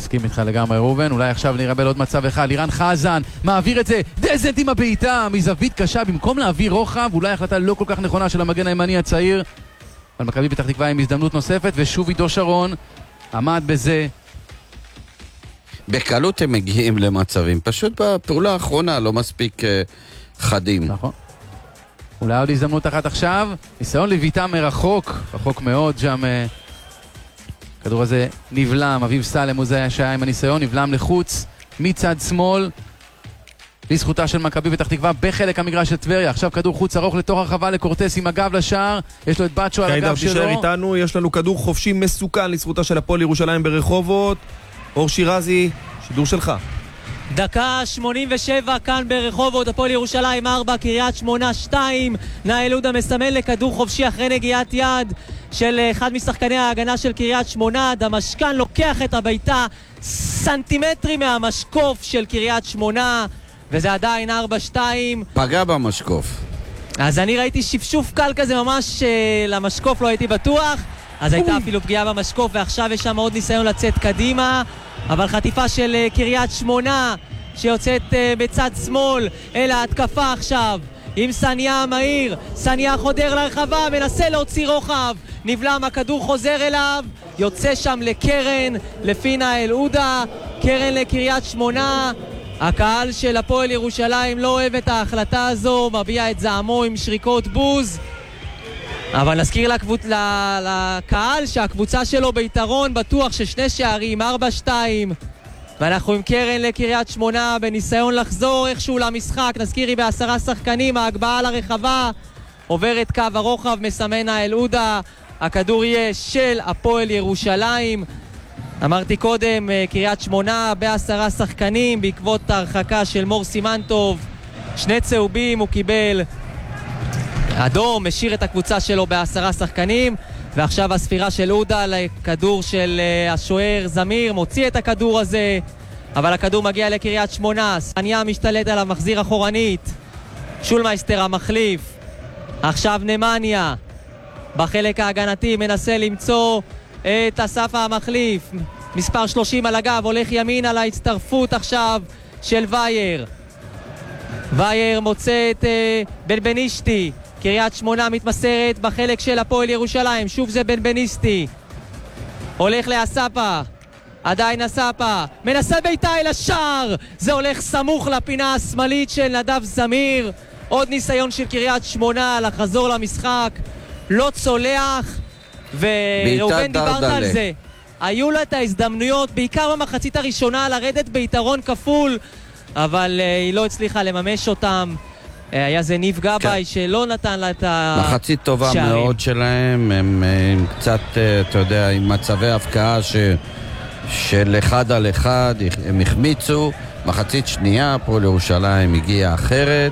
מסכים איתך לגמרי רובן, אולי עכשיו נרבל עוד מצב אחד, לירן חזן מעביר את זה, דזנט עם הבעיטה מזווית קשה, במקום להעביר רוחב, אולי החלטה לא כל כך נכונה של המגן הימני הצעיר, אבל מכבי פתח תקווה עם הזדמנות נוספת, ושוב עידו שרון עמד בזה. בקלות הם מגיעים למצבים, פשוט בפעולה האחרונה לא מספיק חדים. נכון. אולי עוד הזדמנות אחת עכשיו, ניסיון לביטה מרחוק, רחוק מאוד שם, הכדור הזה נבלם, אביב סלם הוא זה שהיה עם הניסיון, נבלם לחוץ, מצד שמאל, לזכותה של מכבי פתח תקווה בחלק המגרש של טבריה, עכשיו כדור חוץ ארוך לתוך הרחבה לקורטס עם הגב לשער, יש לו את בצ'ו על הגב שלו. תישאר איתנו, יש לנו כדור חופשי מסוכן לזכותה של הפועל ירושלים ברחובות, אור שירזי, שידור שלך. דקה 87 כאן ברחובות, הפועל ירושלים 4, קריית שמונה 2, נאיל עודה מסמן לכדור חופשי אחרי נגיעת יד של אחד משחקני ההגנה של קריית שמונה, דמשקן לוקח את הביתה סנטימטרים מהמשקוף של קריית שמונה, וזה עדיין 4-2. פגע במשקוף. אז אני ראיתי שפשוף קל כזה ממש למשקוף, לא הייתי בטוח, אז הייתה אפילו פגיעה במשקוף, ועכשיו יש שם עוד ניסיון לצאת קדימה, אבל חטיפה של קריית שמונה שיוצאת בצד שמאל אל ההתקפה עכשיו עם סניה מהיר, סניה חודר לרחבה, מנסה להוציא רוחב, נבלם, הכדור חוזר אליו, יוצא שם לקרן, לפי נאיל עודה, קרן לקריית שמונה. הקהל של הפועל ירושלים לא אוהב את ההחלטה הזו, מביע את זעמו עם שריקות בוז, אבל נזכיר לקהל שהקבוצה שלו ביתרון בטוח ששני שערים, 4-2, ואנחנו עם קרן לקריית שמונה בניסיון לחזור איכשהו למשחק. נזכיר היא ב10 שחקנים, ההגבהה לרחבה עוברת קו הרוחב, מסמן נאיל עודה, הכדור יהיה של הפועל ירושלים. אמרתי קודם, קריית שמונה ב10 שחקנים בעקבות ההרחקה של מור סימנטוב, 2 צהובים הוא קיבל, אדום, משאיר את הקבוצה שלו ב10 שחקנים, ועכשיו הספירה של עודה לכדור של השוער זמיר, מוציא את הכדור הזה, אבל הכדור מגיע לקריית שמונה, סניה משתלט עליו, מחזיר אחורנית, שולמייסטר המחליף, עכשיו נמניה בחלק ההגנתי מנסה למצוא את אסף המחליף, מספר 30 על הגב, הולך ימין על ההצטרפות עכשיו של וייר, וייר מוצא את בנבנישתי, קריית שמונה מתמסרת בחלק של הפועל ירושלים, שוב זה בנבנישתי, הולך לאספה, עדיין אספה, מנסה ביתה אל השער, זה הולך סמוך לפינה השמאלית של נדב זמיר, עוד ניסיון של קריית שמונה לחזור למשחק, לא צולח, וראובן דיברת על זה, היו לה את ההזדמנויות בעיקר במחצית הראשונה לרדת ביתרון כפול, אבל היא לא הצליחה לממש אותם. היה זה ניב גבאי שלא נתן לה את השערים. מחצית טובה מאוד שלהם, הם קצת, אתה יודע, עם מצבי הפקעה של 1 על 1, הם החמיצו. מחצית שנייה, הפועל ירושלים הגיעה אחרת,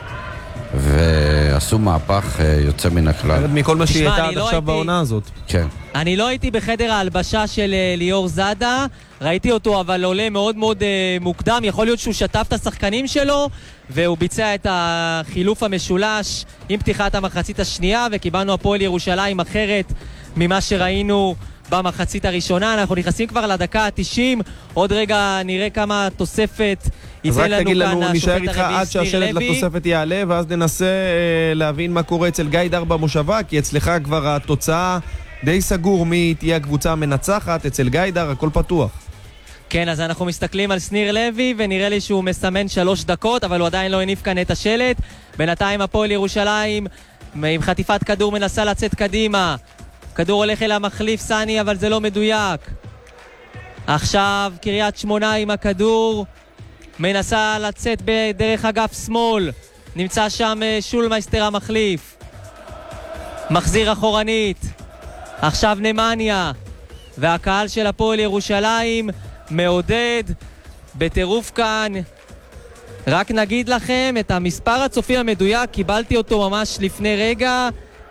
ועשו מהפך יוצא מן הכלל. מכל מה שהיא הייתה עד עכשיו בעונה הזאת. כן. אני לא הייתי בחדר ההלבשה של ליאור זאדה, ראיתי אותו אבל עולה מאוד מאוד מוקדם, יכול להיות שהוא שטף את השחקנים שלו, והוא ביצע את החילוף המשולש עם פתיחת המחצית השנייה, וקיבלנו הפועל ירושלים אחרת ממה שראינו במחצית הראשונה. אנחנו נכנסים כבר לדקה ה-90, עוד רגע נראה כמה תוספת אז רק תגיד לנו, נשאר איתך עד שהשלט לתוספת יעלה, ואז ננסה להבין מה קורה אצל גיידר במושבה, כי אצלך כבר התוצאה די סגור מי תהיה הקבוצה המנצחת, אצל גיידר הכל פתוח. כן, אז אנחנו מסתכלים על שניר לוי, ונראה לי שהוא מסמן 3 דקות, אבל הוא עדיין לא הניף כאן את השלט. בינתיים הפועל ירושלים עם חטיפת כדור מנסה לצאת קדימה, כדור הולך אל המחליף סני, אבל זה לא מדויק. עכשיו קריית שמונה עם הכדור מנסה לצאת בדרך אגף שמאל, נמצא שם שולמייסטר המחליף, מחזיר אחורנית, עכשיו נמניה, והקהל של הפועל ירושלים מעודד בטירוף כאן. רק נגיד לכם את המספר הצופים המדויק, קיבלתי אותו ממש לפני רגע,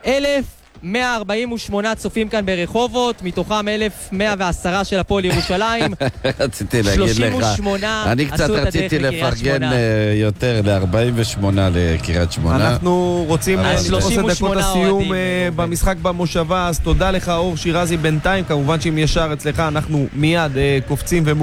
1,148 צופים כאן ברחובות, מתוכם 1,110 של הפועל ירושלים. רציתי להגיד לך, אני קצת רציתי לפרגן יותר ל-48 לקריית שמונה. אנחנו רוצים לעשות דקות הסיום במשחק במושבה, אז תודה לך אור שירזי. בינתיים כמובן שאם ישר אצלך אנחנו מיד קופצים